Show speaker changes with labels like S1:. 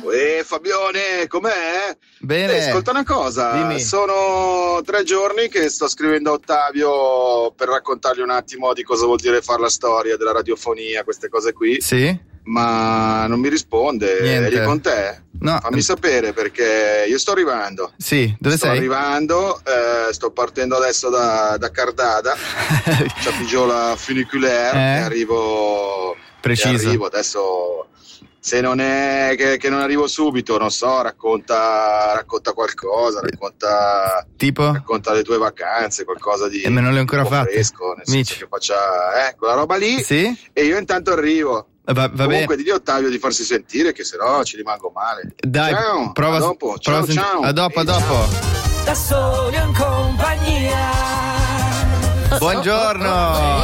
S1: Fabione, com'è?
S2: Bene.
S1: Ascolta una cosa,
S2: Dimmi.
S1: sono 3 giorni che sto scrivendo a Ottavio per raccontargli un attimo di cosa vuol dire fare la storia della radiofonia, queste cose qui.
S2: Sì?
S1: Ma non mi risponde.
S2: Niente.
S1: È lì con te?
S2: No.
S1: Fammi sapere, perché io sto arrivando.
S2: Sì, dove
S1: Sto
S2: sei?
S1: arrivando, sto partendo adesso da Cardada, Ciapigio la funiculaire, e arrivo.
S2: Preciso.
S1: E arrivo adesso. Se non è che non arrivo subito, non so, racconta qualcosa, racconta le tue vacanze, qualcosa di
S2: me non le ho ancora fatte.
S1: fresco, nel senso che faccia quella roba lì.
S2: Sì?
S1: E io intanto arrivo.
S2: Va
S1: Comunque
S2: bene.
S1: digli a Ottavio di farsi sentire, che sennò ci rimango male.
S2: Dai,
S1: ciao,
S2: prova
S1: a dopo.
S2: prova
S1: Ciao.
S2: a dopo, a dopo.
S3: Da soli in compagnia.
S2: Buongiorno.